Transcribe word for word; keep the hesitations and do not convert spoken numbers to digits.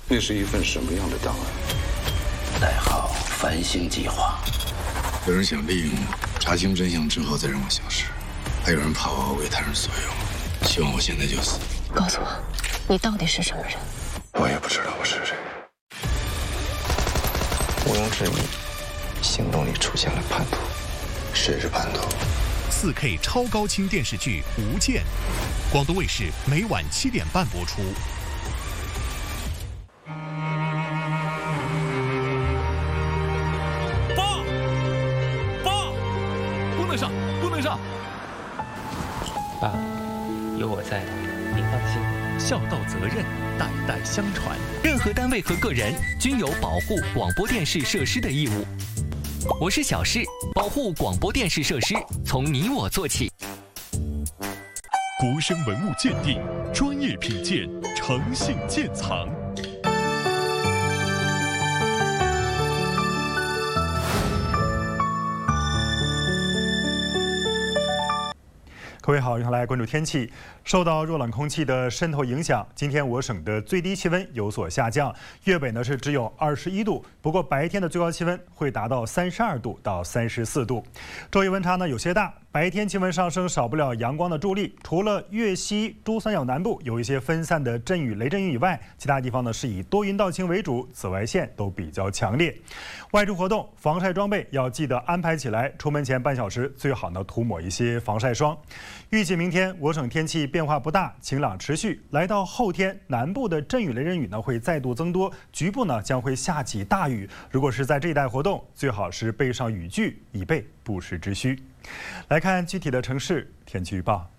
那是一份什么样的档案？ 代号繁星计划。 有人想利用我，查清真相之后再让我消失，还有人怕我为他人所用，希望我现在就死。 告诉我，你到底是什么人？ 我也不知道我是谁。 毋庸置疑，行动里出现了叛徒。 谁是叛徒？ 四 K 超高清电视剧《无间》，广东卫视每晚七点半播出。 爸，爸，不能上，不能上！ 爸，有我在，您放心。 孝道责任，代代相传。 任何单位和个人均有保护广播电视设施的义务。我是小事，保护广播电视设施，从你我做起。 国生文物鉴定，专业品鉴，诚信鉴藏。 各位好，接下来关注天气。受到弱冷空气的渗透影响，今天我省的最低气温有所下降，粤北呢是只有二十一度，不过白天的最高气温会达到三十二度到三十四度。昼夜温差呢有些大，白天气温上升少不了阳光的助力。除了粤西、珠三角南部有一些分散的阵雨、雷阵雨以外，其他地方呢是以多云到晴为主，紫外线都比较强烈。外出活动，防晒装备要记得安排起来，出门前半小时最好呢涂抹一些防晒霜。预计明天我省天气变化不大，晴朗持续。来到后天，南部的阵雨、雷阵雨呢会再度增多，局部呢将会下起大雨。如果是在这一带活动，最好是备上雨具，以备不时之需。来看具体的城市天气预报。